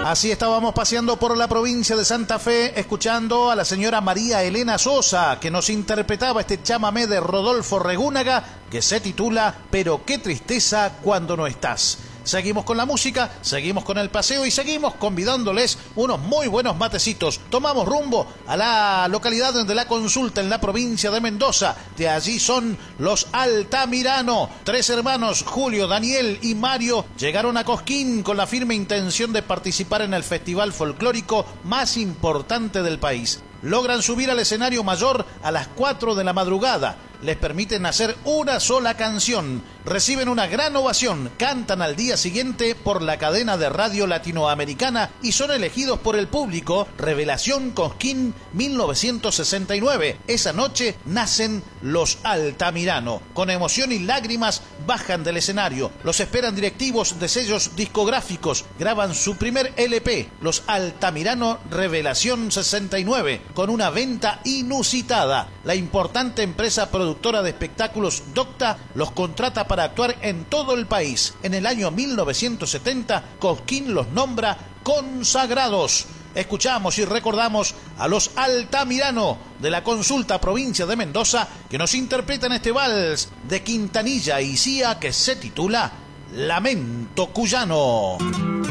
Así estábamos paseando por la provincia de Santa Fe, escuchando a la señora María Elena Sosa, que nos interpretaba este chamamé de Rodolfo Regúnaga, que se titula Pero qué tristeza cuando no estás. Seguimos con la música, seguimos con el paseo y seguimos convidándoles unos muy buenos matecitos. Tomamos rumbo a la localidad de La Consulta en la provincia de Mendoza. De allí son los Altamirano. 3 hermanos, Julio, Daniel y Mario, llegaron a Cosquín con la firme intención de participar en el festival folclórico más importante del país. Logran subir al escenario mayor a las 4 de la madrugada. Les permiten hacer una sola canción. Reciben una gran ovación. Cantan al día siguiente por la cadena de radio latinoamericana y son elegidos por el público Revelación Cosquín 1969. Esa noche nacen los Altamirano. Con emoción y lágrimas bajan del escenario. Los esperan directivos de sellos discográficos. Graban su primer LP, Los Altamirano Revelación 69, con una venta inusitada. La importante empresa productora de espectáculos Docta los contrata para actuar en todo el país. En el año 1970, Cosquín los nombra consagrados. Escuchamos y recordamos a los Altamirano de La Consulta, provincia de Mendoza, que nos interpretan este vals de Quintanilla y Sia que se titula Lamento Cuyano.